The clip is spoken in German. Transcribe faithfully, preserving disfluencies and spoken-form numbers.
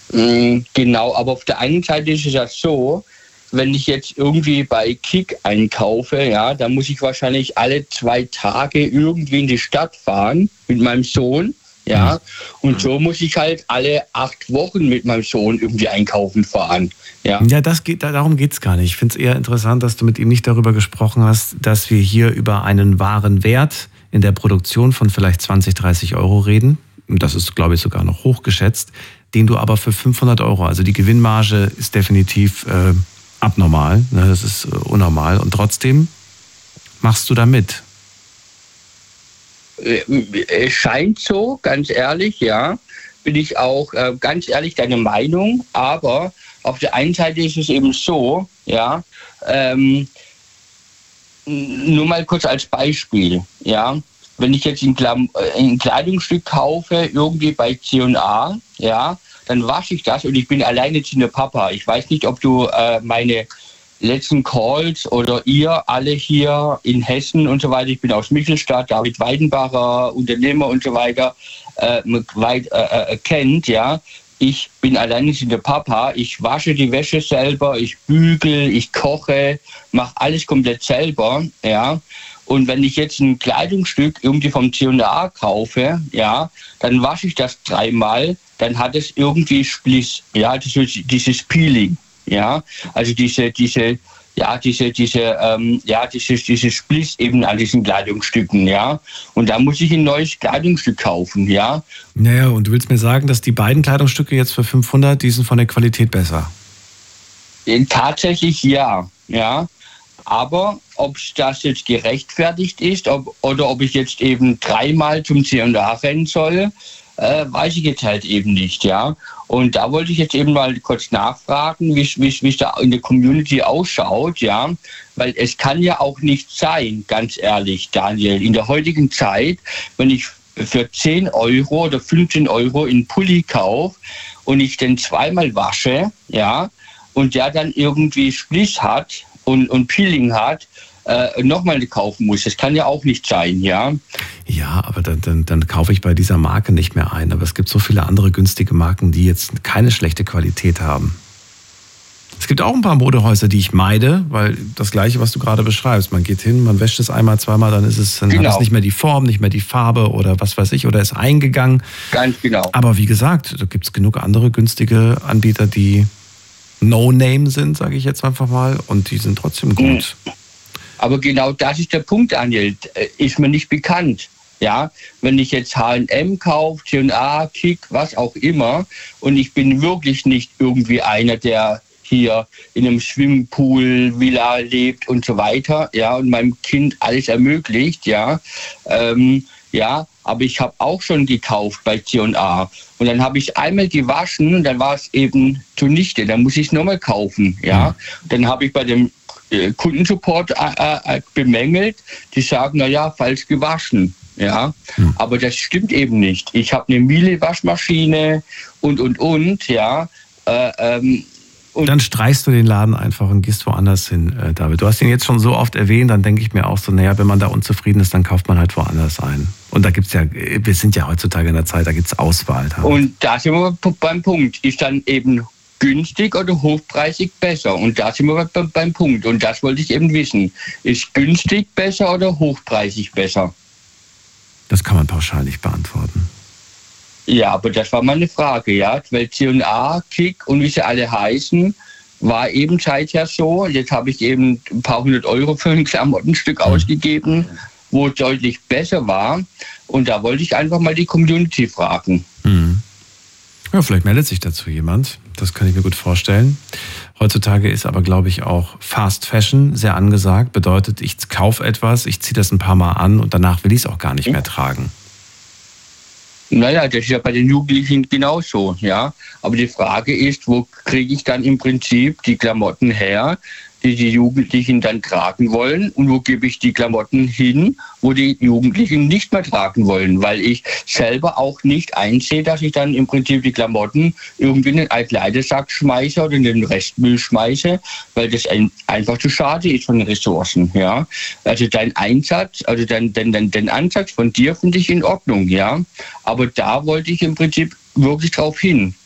Mm, Genau, aber auf der einen Seite ist es ja so, wenn ich jetzt irgendwie bei Kick einkaufe, ja, dann muss ich wahrscheinlich alle zwei Tage irgendwie in die Stadt fahren mit meinem Sohn, ja, und so muss ich halt alle acht Wochen mit meinem Sohn irgendwie einkaufen fahren, ja. Ja, das geht, darum geht es gar nicht. Ich finde es eher interessant, dass du mit ihm nicht darüber gesprochen hast, dass wir hier über einen wahren Wert in der Produktion von vielleicht zwanzig, dreißig Euro reden. Und das ist, glaube ich, sogar noch hochgeschätzt, den du aber für fünfhundert Euro, also die Gewinnmarge ist definitiv äh, abnormal, ne? Das ist äh, unnormal. Und trotzdem machst du da mit. Äh, Es scheint so, ganz ehrlich, ja, bin ich auch äh, ganz ehrlich deiner Meinung, aber auf der einen Seite ist es eben so, ja, ähm, nur mal kurz als Beispiel, ja, wenn ich jetzt ein, Klam- äh, ein Kleidungsstück kaufe, irgendwie bei C und A, ja, dann wasche ich das und ich bin alleinerziehender Papa. Ich weiß nicht, ob du äh, meine letzten Calls oder ihr alle hier in Hessen und so weiter, ich bin aus Michelstadt, David Weidenbacher, Unternehmer und so weiter, äh, weit, äh, äh, kennt, ja. Ich bin alleinerziehender Papa, ich wasche die Wäsche selber, ich bügel, ich koche, mache alles komplett selber, ja. Und wenn ich jetzt ein Kleidungsstück irgendwie vom C und A kaufe, ja, dann wasche ich das dreimal, dann hat es irgendwie Spliss, ja, das ist dieses Peeling, ja, also diese, diese, ja, diese, diese, ähm, ja, dieses, dieses Spliss eben an diesen Kleidungsstücken, ja. Und da muss ich ein neues Kleidungsstück kaufen, ja. Naja, und du willst mir sagen, dass die beiden Kleidungsstücke jetzt für fünfhundert, die sind von der Qualität besser? Tatsächlich ja, ja. Aber ob das jetzt gerechtfertigt ist ob, oder ob ich jetzt eben dreimal zum C und A rennen soll, äh, weiß ich jetzt halt eben nicht, ja. Und da wollte ich jetzt eben mal kurz nachfragen, wie es da in der Community ausschaut, ja. Weil es kann ja auch nicht sein, ganz ehrlich, Daniel, in der heutigen Zeit, wenn ich für zehn Euro oder fünfzehn Euro in Pulli kaufe und ich den zweimal wasche, ja, und der dann irgendwie Spliss hat, Und, und Peeling hat, äh, nochmal kaufen muss. Das kann ja auch nicht sein, ja. Ja, aber dann, dann, dann kaufe ich bei dieser Marke nicht mehr ein. Aber es gibt so viele andere günstige Marken, die jetzt keine schlechte Qualität haben. Es gibt auch ein paar Modehäuser, die ich meide, weil das Gleiche, was du gerade beschreibst. Man geht hin, man wäscht es einmal, zweimal, dann ist es, dann Genau. hat es nicht mehr die Form, nicht mehr die Farbe oder was weiß ich, oder ist eingegangen. Ganz genau. Aber wie gesagt, da gibt es genug andere günstige Anbieter, die No-Name sind, sage ich jetzt einfach mal, und die sind trotzdem gut. Aber genau das ist der Punkt, Daniel. Ist mir nicht bekannt. Ja, wenn ich jetzt H und M kaufe, C und A, Kick, was auch immer, und ich bin wirklich nicht irgendwie einer, der hier in einem Swimmingpool, Villa lebt und so weiter, ja, und meinem Kind alles ermöglicht, ja, ähm, ja, aber ich habe auch schon gekauft bei C und A. Und dann habe ich einmal gewaschen und dann war es eben zunichte. Dann muss ich es nochmal kaufen. Ja? Mhm. Dann habe ich bei dem äh, Kundensupport äh, äh, bemängelt. Die sagen, naja, falsch gewaschen. Ja? Mhm. Aber das stimmt eben nicht. Ich habe eine Miele-Waschmaschine und, und, und. Ja? Äh, ähm, Und dann streichst du den Laden einfach und gehst woanders hin, äh, David. Du hast ihn jetzt schon so oft erwähnt, dann denke ich mir auch so, naja, wenn man da unzufrieden ist, dann kauft man halt woanders ein. Und da gibt's ja, wir sind ja heutzutage in der Zeit, da gibt's Auswahl. David. Und da sind wir beim Punkt. Ist dann eben günstig oder hochpreisig besser? Und da sind wir beim Punkt. Und das wollte ich eben wissen. Ist günstig besser oder hochpreisig besser? Das kann man pauschal nicht beantworten. Ja, aber das war mal eine Frage, ja. Weil C und A, Kick und wie sie alle heißen, war eben seither so. Jetzt habe ich eben ein paar hundert Euro für ein Klamottenstück mhm. ausgegeben, wo es deutlich besser war. Und da wollte ich einfach mal die Community fragen. Mhm. Ja, vielleicht meldet sich dazu jemand. Das kann ich mir gut vorstellen. Heutzutage ist aber, glaube ich, auch Fast Fashion sehr angesagt. Bedeutet, ich kaufe etwas, ich ziehe das ein paar Mal an und danach will ich es auch gar nicht mehr tragen. Naja, das ist ja bei den Jugendlichen genauso, ja. Aber die Frage ist, wo kriege ich dann im Prinzip die Klamotten her, die die Jugendlichen dann tragen wollen, und wo gebe ich die Klamotten hin, wo die Jugendlichen nicht mehr tragen wollen, weil ich selber auch nicht einsehe, dass ich dann im Prinzip die Klamotten irgendwie in den Altkleidersack schmeiße oder in den Restmüll schmeiße, weil das ein, einfach zu schade ist von den Ressourcen, ja. Also dein Einsatz, also dein, dein, dein, den Ansatz von dir finde ich in Ordnung, ja. Aber da wollte ich im Prinzip wirklich drauf hin.